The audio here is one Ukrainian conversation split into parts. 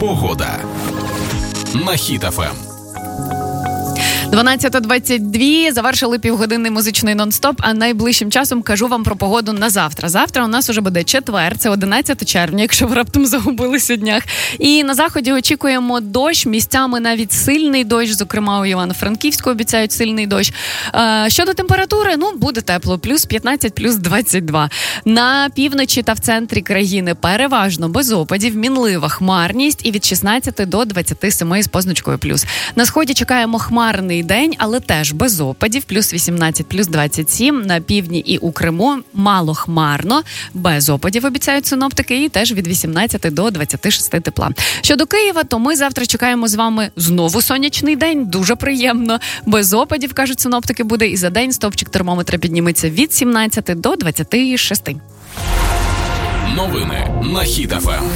Погода на Хіт ФМ. 12:22, завершили півгодинний музичний нон-стоп, а найближчим часом кажу вам про погоду на завтра. Завтра у нас уже буде четвер, це 11 червня, якщо ви раптом загубилися днях. І на заході очікуємо дощ, місцями навіть сильний дощ, зокрема у Івано-Франківську обіцяють сильний дощ. Щодо температури, буде тепло, плюс 15, плюс 22. На півночі та в центрі країни переважно без опадів, мінлива хмарність і від 16 до 27 з позначкою плюс. На сході чекаємо хмарний день, але теж без опадів, плюс 18, плюс 27. На півдні і у Криму мало хмарно, без опадів обіцяють синоптики, і теж від 18 до 26 тепла. Щодо Києва, то ми завтра чекаємо з вами знову сонячний день, дуже приємно. Без опадів, кажуть синоптики, буде і за день стовпчик термометра підніметься від 17 до 26. Новини на Хіт ФМ.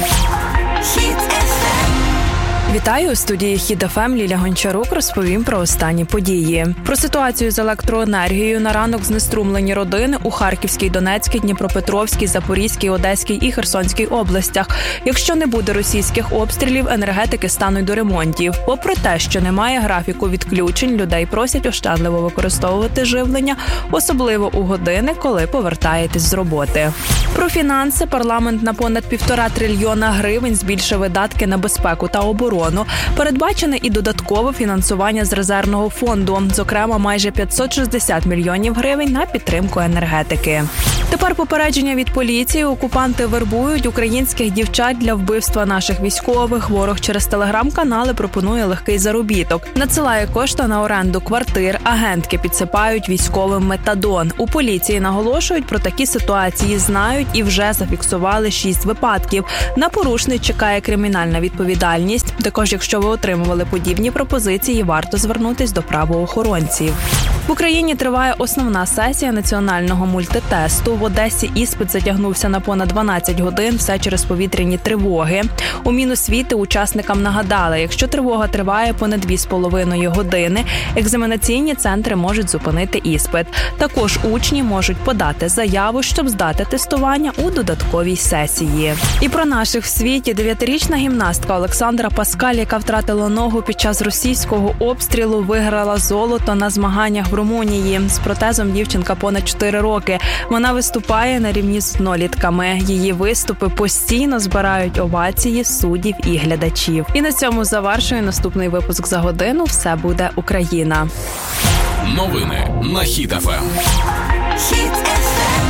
Вітаю, у студії Хіт ФМ Ліля Гончарук розповім про останні події. Про ситуацію з електроенергією на ранок знеструмлені родини у Харківській, Донецькій, Дніпропетровській, Запорізькій, Одеській і Херсонській областях. Якщо не буде російських обстрілів, енергетики стануть до ремонтів. Попри те, що немає графіку відключень, людей просять ощадливо використовувати живлення, особливо у години, коли повертаєтесь з роботи. Про фінанси. Парламент на понад 1,5 трильйона гривень збільшив видатки на безпеку та оборону. Передбачене і додаткове фінансування з резервного фонду, зокрема майже 560 мільйонів гривень на підтримку енергетики. Тепер попередження від поліції. Окупанти вербують українських дівчат для вбивства наших військових. Ворог через телеграм-канали пропонує легкий заробіток. Надсилає кошти на оренду квартир. Агентки підсипають військовим метадон. У поліції наголошують, про такі ситуації знають і вже зафіксували 6 випадків. На порушник чекає кримінальна відповідальність. Також, якщо ви отримували подібні пропозиції, варто звернутись до правоохоронців. В Україні триває основна сесія національного мультитесту. В Одесі іспит затягнувся на понад 12 годин, все через повітряні тривоги. У Міносвіти учасникам нагадали, якщо тривога триває понад 2,5 години, екзаменаційні центри можуть зупинити іспит. Також учні можуть подати заяву, щоб здати тестування у додатковій сесії. І про наших в світі. 9-річна гімнастка Олександра Паскаль, яка втратила ногу під час російського обстрілу, виграла золото на змаганнях в Румунії. З протезом дівчинка понад 4 роки. Вона виступає на рівні з однолітками. Її виступи постійно збирають овації суддів і глядачів. І на цьому завершую наступний випуск «За годину». Все буде Україна. Новини на Хіт ФМ. Хіт ФМ.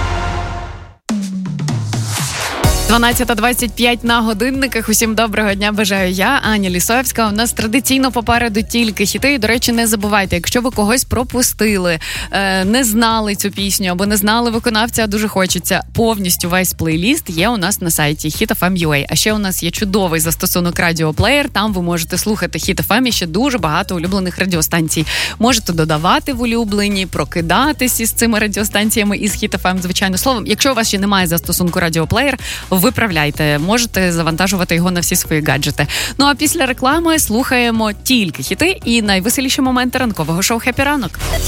12:25 на годинниках. Усім доброго дня бажаю я, Аня Лісовська. У нас традиційно попереду тільки хіти. І, до речі, не забувайте, якщо ви когось пропустили, не знали цю пісню або не знали виконавця, дуже хочеться, повністю весь плейліст є у нас на сайті HitFM.ua. А ще у нас є чудовий застосунок радіоплеєр. Там ви можете слухати Хіт ФМ і ще дуже багато улюблених радіостанцій. Можете додавати в улюблені, прокидатись із цими радіостанціями із Хіт ФМ, звичайно. Словом, якщо у вас ще немає застосунку радіоплеєр, виправляйте, можете завантажувати його на всі свої гаджети. Ну а після реклами слухаємо тільки хіти і найвеселіші моменти ранкового шоу «Хеппі ранок».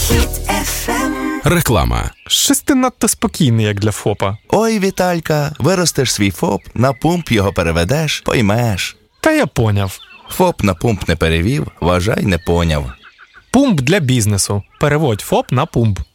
Реклама. Щось ти надто спокійний, як для ФОПа. Ой, Віталька, виростеш свій ФОП, на пумп його переведеш, поймеш. Та я поняв. ФОП на пумп не перевів, вважай, не поняв. Пумп для бізнесу. Переводь ФОП на пумп.